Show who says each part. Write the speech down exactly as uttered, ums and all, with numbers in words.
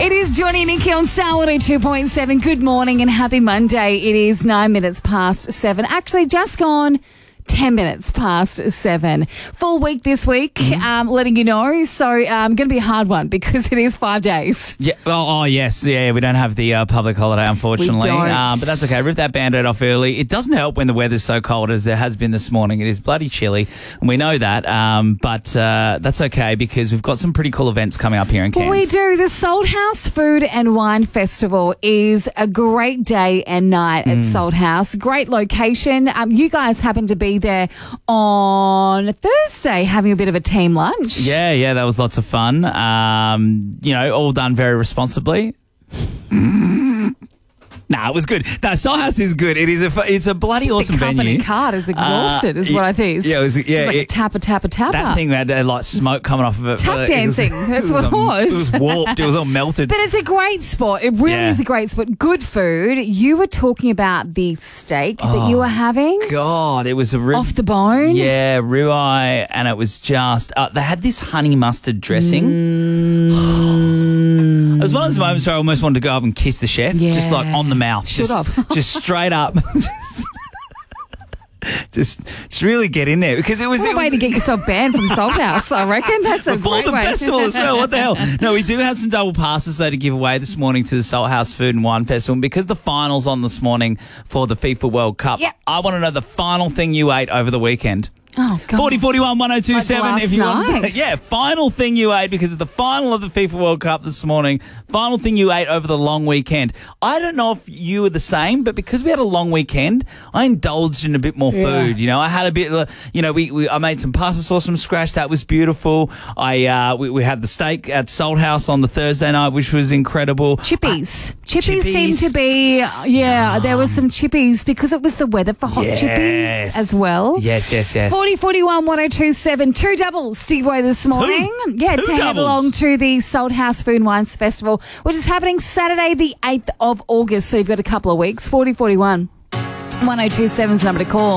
Speaker 1: It is Johnny and Nikki on Star one oh two point seven. Good morning and happy Monday. It is nine minutes past seven. Actually, just gone ten minutes past seven. Full week this week, mm-hmm. um, letting you know. So, um, going to be a hard one because it is five days.
Speaker 2: Yeah. Oh, oh yes. Yeah, we don't have the uh, public holiday, unfortunately.
Speaker 1: We don't.
Speaker 2: Um, but that's okay. Rip that Band-Aid off early. It doesn't help when the weather's so cold as it has been this morning. It is bloody chilly, and we know that. Um, but uh, that's okay because we've got some pretty cool events coming up here in Cairns.
Speaker 1: Well, we do. The Salt House Food and Wine Festival is a great day and night at mm. Salt House. Great location. Um, you guys happen to be there on Thursday having a bit of a team lunch.
Speaker 2: Yeah, yeah, that was lots of fun. Um, you know, all done very responsibly. Nah, it was good. No, Salt House is good. It is a it's a bloody awesome
Speaker 1: the company
Speaker 2: venue.
Speaker 1: card is exhausted, uh, is what I think.
Speaker 2: Yeah, it was. Yeah,
Speaker 1: it was like
Speaker 2: it,
Speaker 1: a tapper, tapper, tapper.
Speaker 2: That thing had uh, like smoke coming off of it.
Speaker 1: Tap dancing.
Speaker 2: It was,
Speaker 1: That's
Speaker 2: it
Speaker 1: what it was.
Speaker 2: It was warped. It was all melted.
Speaker 1: But it's a great spot. It really
Speaker 2: yeah.
Speaker 1: is a great spot. Good food. You were talking about the steak
Speaker 2: oh,
Speaker 1: that you were having.
Speaker 2: God, it was a rib
Speaker 1: off the bone.
Speaker 2: Yeah, ribeye, and it was just. Uh, they had this honey mustard dressing.
Speaker 1: Mm.
Speaker 2: It was one of those moments where I almost wanted to go up and kiss the chef,
Speaker 1: yeah.
Speaker 2: just like on the mouth.
Speaker 1: Should
Speaker 2: just,
Speaker 1: have.
Speaker 2: just straight up. just, just, just really get in there because it was.
Speaker 1: What
Speaker 2: it
Speaker 1: a way
Speaker 2: was,
Speaker 1: to get yourself banned from Salt House, I reckon. That's a
Speaker 2: before
Speaker 1: great
Speaker 2: the
Speaker 1: way.
Speaker 2: festival as well. What the hell? No, we do have some double passes though to give away this morning to the Salt House Food and Wine Festival. And because the finals on this morning for the FIFA World Cup,
Speaker 1: yep.
Speaker 2: I want to know the final thing you ate over the weekend.
Speaker 1: Oh, God.
Speaker 2: forty forty-one one oh two seven
Speaker 1: like
Speaker 2: if you
Speaker 1: night.
Speaker 2: want to, yeah, final thing you ate because of the final of the FIFA World Cup this morning. Final thing you ate over the long weekend. I don't know if you were the same, but because we had a long weekend, I indulged in a bit more
Speaker 1: yeah.
Speaker 2: food. You know, I had a bit, you know, we, we I made some pasta sauce from scratch. That was beautiful. I uh, we, we had the steak at Salt House on the Thursday night, which was incredible.
Speaker 1: Chippies.
Speaker 2: Uh,
Speaker 1: Chippies,
Speaker 2: chippies
Speaker 1: seemed to be, yeah, there was some chippies because it was the weather for hot
Speaker 2: yes.
Speaker 1: chippies as well.
Speaker 2: Yes, yes, yes.
Speaker 1: forty forty-one one oh two seven. Two doubles, Steve Way this morning.
Speaker 2: Two,
Speaker 1: yeah,
Speaker 2: two
Speaker 1: to head
Speaker 2: doubles.
Speaker 1: along to the Salt House Food and Wines Festival, which is happening Saturday the eighth of August. So you've got a couple of weeks. forty forty-one one oh two seven's number to call.